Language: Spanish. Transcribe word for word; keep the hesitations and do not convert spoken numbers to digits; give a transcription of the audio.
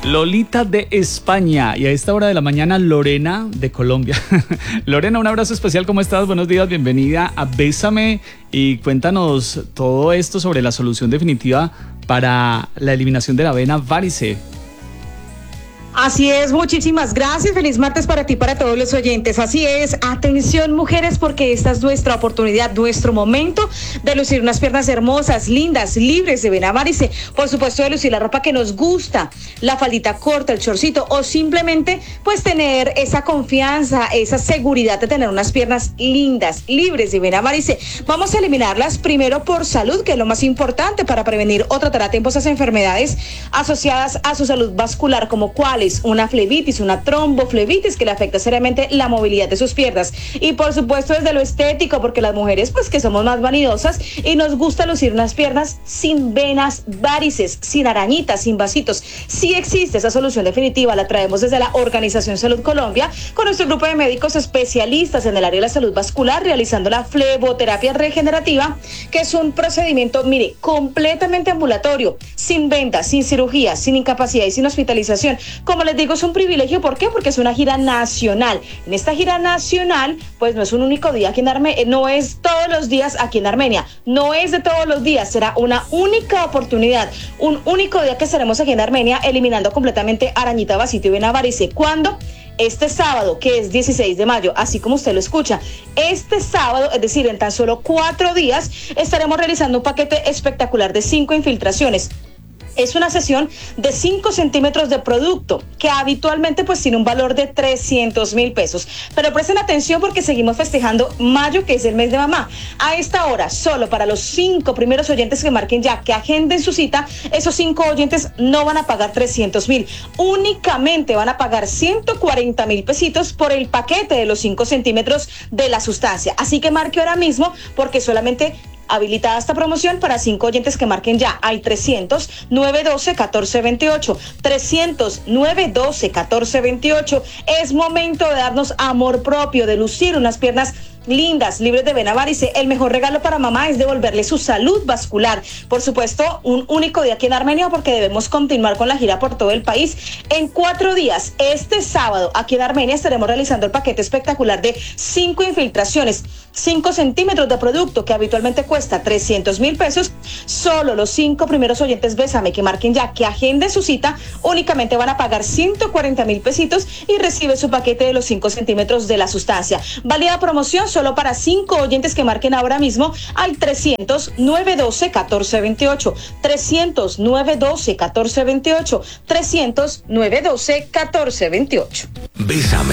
Lolita de España y a esta hora de la mañana Lorena de Colombia. Lorena, un abrazo especial, ¿cómo estás? Buenos días, bienvenida a Bésame y cuéntanos todo esto sobre la solución definitiva para la eliminación de la vena varice. Así es, muchísimas gracias, feliz martes para ti y para todos los oyentes. Así es, atención mujeres, porque esta es nuestra oportunidad, nuestro momento de lucir unas piernas hermosas, lindas, libres de vena varice. Por supuesto, de lucir la ropa que nos gusta, la faldita corta, el shortcito, o simplemente pues tener esa confianza, esa seguridad de tener unas piernas lindas, libres de vena varice. Vamos a eliminarlas primero por salud, que es lo más importante para prevenir o tratar a tiempo esas enfermedades asociadas a su salud vascular, como cuáles, una flebitis, una tromboflebitis que le afecta seriamente la movilidad de sus piernas. Y por supuesto desde lo estético, porque las mujeres pues que somos más vanidosas y nos gusta lucir unas piernas sin venas varices, sin arañitas, sin vasitos. Sí existe esa solución definitiva, la traemos desde la Organización Salud Colombia con nuestro grupo de médicos especialistas en el área de la salud vascular, realizando la fleboterapia regenerativa, que es un procedimiento, mire, completamente ambulatorio, sin ventas, sin cirugía, sin incapacidad y sin hospitalización. Como les digo, es un privilegio. ¿Por qué? Porque es una gira nacional. En esta gira nacional, pues no es un único día aquí en Armenia, no es todos los días aquí en Armenia, no es de todos los días, será una única oportunidad, un único día que estaremos aquí en Armenia eliminando completamente arañita, vasito y vena varice. ¿Cuándo? Este sábado, que es dieciséis de mayo, así como usted lo escucha. Este sábado, es decir, en tan solo cuatro días, estaremos realizando un paquete espectacular de cinco infiltraciones. Es una sesión de cinco centímetros de producto que habitualmente pues tiene un valor de trescientos mil pesos. Pero presten atención porque seguimos festejando mayo, que es el mes de mamá. A esta hora, solo para los cinco primeros oyentes que marquen ya, que agenden su cita, esos cinco oyentes no van a pagar trescientos mil. Únicamente van a pagar ciento cuarenta mil pesitos por el paquete de los cinco centímetros de la sustancia. Así que marque ahora mismo porque solamente habilitada esta promoción para cinco oyentes que marquen ya. Hay trescientos, nueve doce, catorce veintiocho. trescientos, nueve doce, catorce veintiocho. Es momento de darnos amor propio, de lucir unas piernas lindas, libres de vena varice. El mejor regalo para mamá es devolverle su salud vascular. Por supuesto, un único día aquí en Armenia, porque debemos continuar con la gira por todo el país. En cuatro días, este sábado, aquí en Armenia, estaremos realizando el paquete espectacular de cinco infiltraciones, cinco centímetros de producto que habitualmente cuesta trescientos mil pesos. Solo los cinco primeros oyentes Bésame que marquen ya, que agenden su cita, únicamente van a pagar ciento cuarenta mil pesitos y recibe su paquete de los cinco centímetros de la sustancia. Válida promoción solo para cinco oyentes que marquen ahora mismo al trescientos, nueve doce, catorce veintiocho. trescientos, nueve doce, catorce veintiocho. trescientos, nueve doce, catorce veintiocho. Bésame.